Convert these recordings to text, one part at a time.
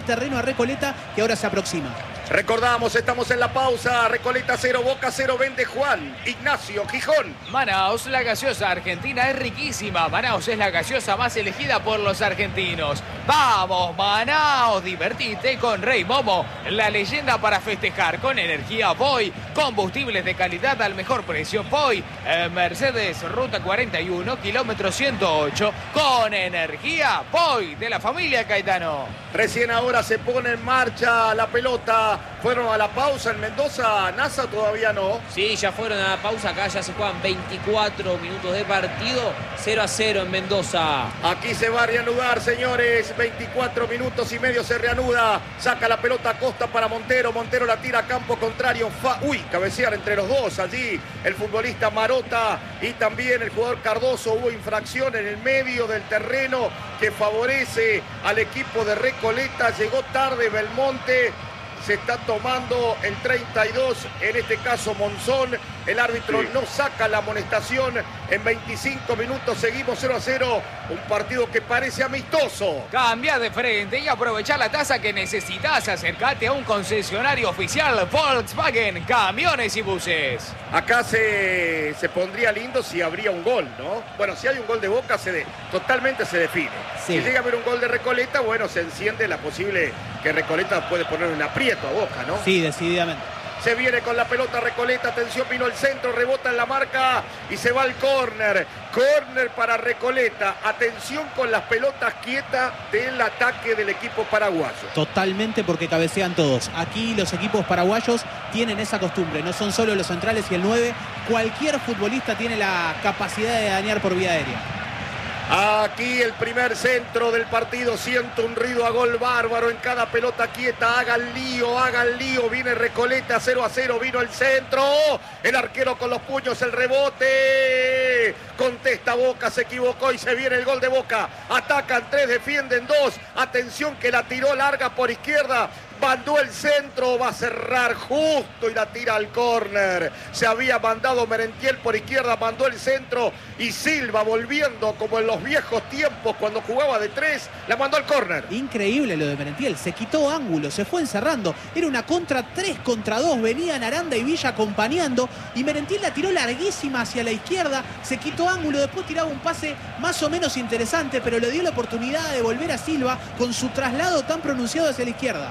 terreno a Recoleta, que ahora se aproxima. Recordamos, estamos en la pausa. Recoleta 0, Boca 0, vende Juan Ignacio Gijón. Manaos, la gaseosa argentina es riquísima. Manaos es la gaseosa más elegida por los argentinos. ¡Vamos, Manaos! Divertite con Rey Momo, la leyenda para festejar. Con energía Voy, combustibles de calidad al mejor precio Voy. Mercedes, ruta 41, kilómetro 108. Con energía Voy, de la familia Caetano. Recién ahora se pone en marcha la pelota. Fueron a la pausa en Mendoza. NASA todavía no. Sí, ya fueron a la pausa. Acá ya se juegan 24 minutos de partido. 0-0 en Mendoza. Aquí se va a reanudar, señores. 24 minutos y medio se reanuda. Saca la pelota Costa para Montero. Montero la tira a campo contrario. Cabecear entre los dos. Allí el futbolista Marota y también el jugador Cardoso. Hubo infracción en el medio del terreno que favorece al equipo de Recoleta. Llegó tarde Belmonte. Se está tomando el 32, en este caso Monzón. El árbitro no saca la amonestación. En 25 minutos seguimos 0-0. Un partido que parece amistoso. Cambia de frente y aprovecha la tasa que necesitas. Acércate a un concesionario oficial Volkswagen, camiones y buses. Acá se pondría lindo si habría un gol, ¿no? Bueno, si hay un gol de Boca, totalmente se define. Sí. Si llega a haber un gol de Recoleta, bueno, se enciende la posible que Recoleta puede poner un aprieto a Boca, ¿no? Sí, decididamente. Se viene con la pelota Recoleta, atención, vino el centro, rebota en la marca y se va al córner. Córner para Recoleta. Atención con las pelotas quietas del ataque del equipo paraguayo. Totalmente, porque cabecean todos. Aquí los equipos paraguayos tienen esa costumbre. No son solo los centrales y el 9. Cualquier futbolista tiene la capacidad de dañar por vía aérea. Aquí el primer centro del partido. Siento un ruido a gol bárbaro en cada pelota quieta. Hagan lío. Viene Recoleta 0-0. Vino el centro. El arquero con los puños. El rebote. Contesta Boca. Se equivocó y se viene el gol de Boca. Atacan 3, defienden 2. Atención que la tiró larga por izquierda. Mandó el centro, va a cerrar justo y la tira al córner. Se había mandado Merentiel por izquierda, mandó el centro y Silva volviendo como en los viejos tiempos cuando jugaba de 3, la mandó al córner. Increíble lo de Merentiel, se quitó ángulo, se fue encerrando. Era una contra 3 contra 2, venían Aranda y Villa acompañando y Merentiel la tiró larguísima hacia la izquierda, se quitó ángulo, después tiraba un pase más o menos interesante, pero le dio la oportunidad de volver a Silva con su traslado tan pronunciado hacia la izquierda.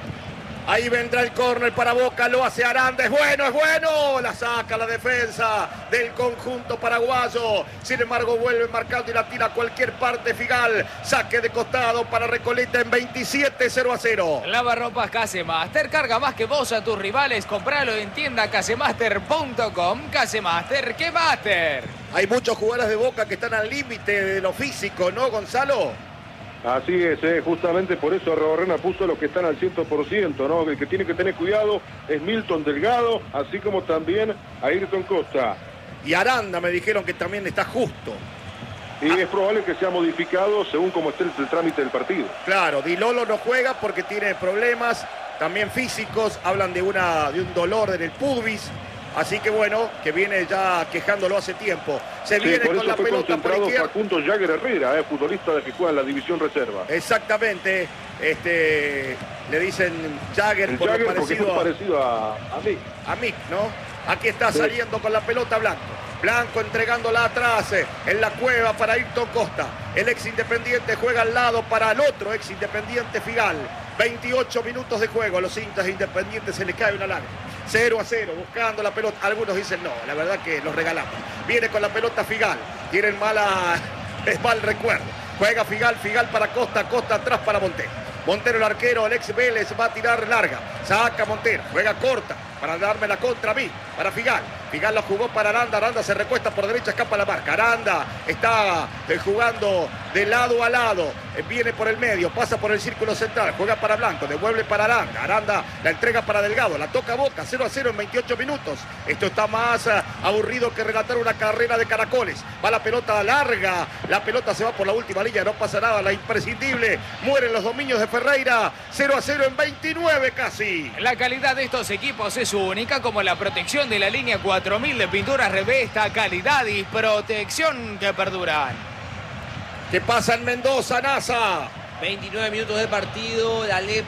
Ahí vendrá el córner para Boca, lo hace Aranda, es bueno, la saca la defensa del conjunto paraguayo. Sin embargo vuelve marcando y la tira a cualquier parte Figal. Saque de costado para Recoleta en 27, 0-0. Lavarropas Casemaster, carga más que vos a tus rivales, compralo en tienda casemaster.com. Casemaster, que master. Hay muchos jugadores de Boca que están al límite de lo físico, ¿no, Gonzalo? Así es, justamente por eso Arrobarrena puso a los que están al 100%, ¿no? El que tiene que tener cuidado es Milton Delgado, así como también Ayrton Costa. Y Aranda me dijeron que también está justo. Y es probable que sea modificado según cómo esté el trámite del partido. Claro, Di Lolo no juega porque tiene problemas, también físicos, hablan de un dolor en el pubis. Así que bueno, que viene ya quejándolo hace tiempo. Se viene por con eso la fue pelota por izquierda. Facundo Jagger Herrera, futbolista de que juega en la división reserva. Exactamente. Le dicen Jagger por Jagger lo parecido a Mick. A Mick, ¿no? Aquí está saliendo con la pelota Blanco. Blanco entregándola atrás en la cueva para Ayrton Costa. El ex Independiente juega al lado para el otro ex Independiente Figal. 28 minutos de juego. A los hinchas Independientes se les cae una lágrima. 0-0, buscando la pelota. Algunos dicen no, la verdad que los regalamos. Viene con la pelota Figal. Tienen mal recuerdo. Juega Figal para Costa, Costa atrás para Montero. Montero el arquero, el ex Vélez va a tirar larga. Saca Montero, juega corta para darme la contra a mí, para Figal. Figal la jugó para Aranda, Aranda se recuesta por derecha, escapa la marca. Aranda está jugando de lado a lado, viene por el medio, pasa por el círculo central, juega para Blanco, devuelve para Aranda. Aranda la entrega para Delgado, la toca Boca, 0-0 en 28 minutos. Esto está más aburrido que relatar una carrera de caracoles. Va la pelota larga, la pelota se va por la última línea, no pasa nada, la imprescindible. Mueren los dominios de Ferreira, 0-0 en 29 casi. La calidad de estos equipos es única, como la protección de la línea 4000 de pinturas Revesta, calidad y protección que perduran. ¿Qué pasa en Mendoza, NASA? 29 minutos de partido. La